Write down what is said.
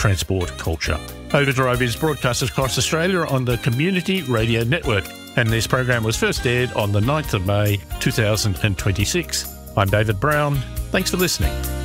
transport culture. Overdrive is broadcast across Australia on the Community Radio Network, and this program was first aired on the 9th of May 2026. I'm David Brown. Thanks for listening.